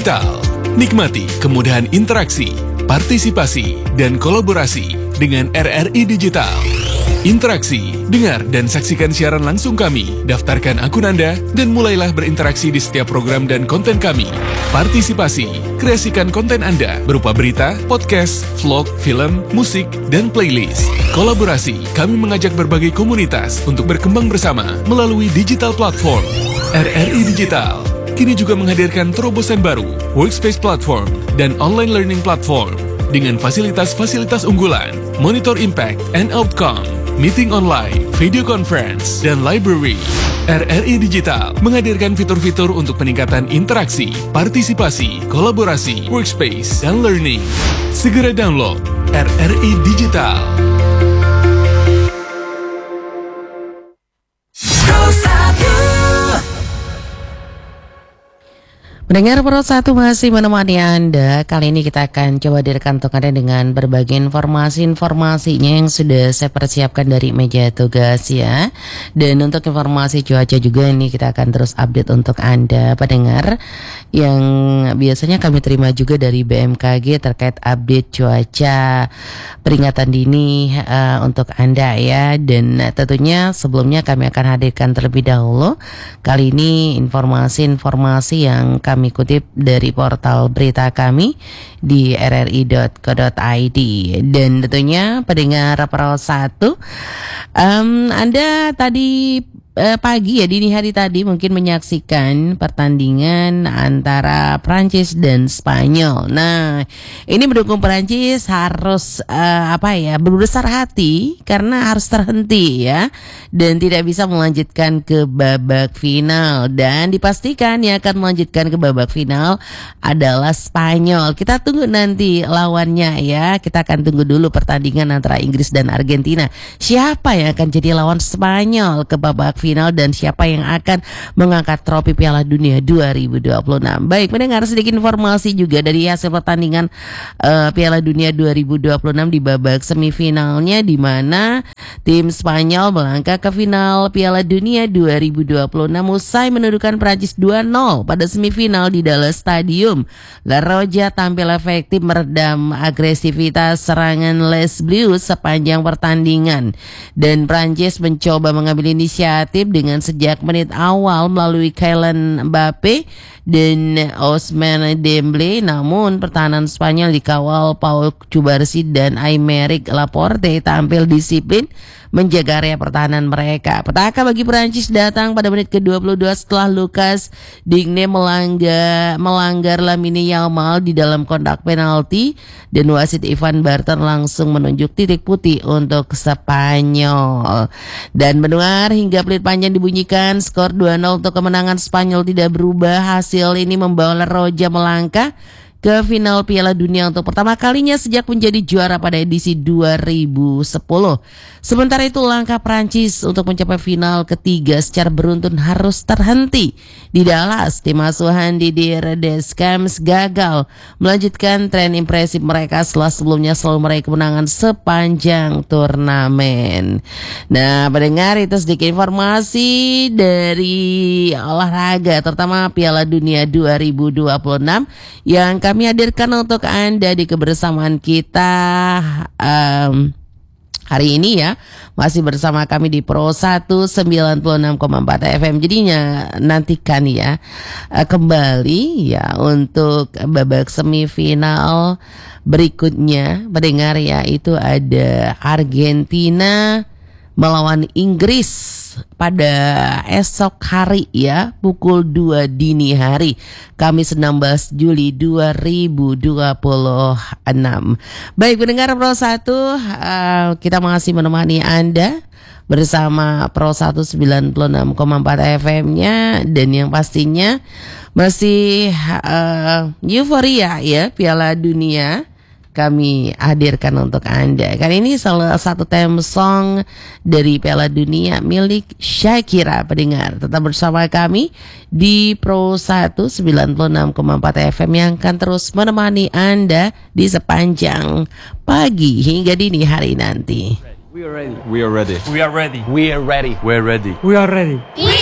Digital. Nikmati kemudahan interaksi, partisipasi, dan kolaborasi dengan RRI Digital. Interaksi, dengar dan saksikan siaran langsung kami, daftarkan akun Anda, dan mulailah berinteraksi di setiap program dan konten kami. Partisipasi, kreasikan konten Anda berupa berita, podcast, vlog, film, musik, dan playlist. Kolaborasi, kami mengajak berbagai komunitas untuk berkembang bersama melalui digital platform. RRI Digital kini juga menghadirkan terobosan baru, workspace platform, dan online learning platform dengan fasilitas-fasilitas unggulan, monitor impact and outcome, meeting online, video conference, dan library. RRI Digital menghadirkan fitur-fitur untuk peningkatan interaksi, partisipasi, kolaborasi, workspace, dan learning. Segera download RRI Digital. Pendengar Pro 1 masih menemani Anda. Kali ini kita akan coba hadirkan untuk Anda dengan berbagai informasinya yang sudah saya persiapkan dari meja tugas ya. Dan untuk informasi cuaca juga ini kita akan terus update untuk Anda pendengar, yang biasanya kami terima juga dari BMKG terkait update cuaca peringatan dini untuk Anda ya. Dan tentunya sebelumnya kami akan hadirkan terlebih dahulu kali ini informasi yang kami kutip dari portal berita kami di rri.co.id. Dan tentunya pendengar Pro 1, Anda tadi pagi ya, dini hari tadi mungkin menyaksikan pertandingan antara Prancis dan Spanyol. Nah, ini mendukung Prancis harus berbesar hati karena harus terhenti ya, dan tidak bisa melanjutkan ke babak final. Dan dipastikan yang akan melanjutkan ke babak final adalah Spanyol. Kita tunggu nanti lawannya ya. Kita akan tunggu dulu pertandingan antara Inggris dan Argentina. Siapa yang akan jadi lawan Spanyol ke babak final dan siapa yang akan mengangkat trofi Piala Dunia 2026. Baik, mendengar sedikit informasi juga dari hasil pertandingan Piala Dunia 2026 di babak semifinalnya, di mana tim Spanyol melangkah ke final Piala Dunia 2026 usai menundukkan Prancis 2-0 pada semifinal di Dallas Stadium. La Roja tampil efektif meredam agresivitas serangan Les Bleus sepanjang pertandingan, dan Prancis mencoba mengambil inisiatif dengan sejak menit awal melalui Kylian Mbappe dan Ousmane Dembélé. Namun pertahanan Spanyol dikawal Pau Cubarsí dan Aymeric Laporte tampil disiplin menjaga area pertahanan mereka. Petaka bagi Prancis datang pada menit ke-22 setelah Lucas Digne melanggar Lamine Yamal di dalam kotak penalti, dan wasit Ivan Barton langsung menunjuk titik putih untuk Spanyol. Dan mendengar hingga peluit panjang dibunyikan, skor 2-0 untuk kemenangan Spanyol tidak berubah. Hasil ini membawa La Roja melangkah ke final Piala Dunia untuk pertama kalinya sejak menjadi juara pada edisi 2010. Sementara itu langkah Prancis untuk mencapai final ketiga secara beruntun harus terhenti di Dallas. Tim asuhan Didier Deschamps gagal melanjutkan tren impresif mereka setelah sebelumnya selalu meraih kemenangan sepanjang turnamen. Nah, pendengar, itu sedikit informasi dari olahraga terutama Piala Dunia 2026 yang kami hadirkan untuk Anda di kebersamaan kita hari ini ya. Masih bersama kami di Pro 1 96,4 FM. Jadinya nantikan ya kembali ya untuk babak semifinal berikutnya. Mendengar ya, itu ada Argentina melawan Inggris pada esok hari ya, pukul 2 dini hari, Kamis 16 Juli 2026. Baik, pendengar Pro 1, kita masih menemani Anda bersama Pro 1 96,4 FM-nya, dan yang pastinya masih euforia ya Piala Dunia kami hadirkan untuk Anda. Kali ini salah satu theme song dari Piala Dunia milik Shakira. Pendengar, tetap bersama kami di Pro 1 96,4 FM yang akan terus menemani Anda di sepanjang pagi hingga dini hari nanti. We are ready. We are ready. We are ready. We are ready. We are ready. We are ready.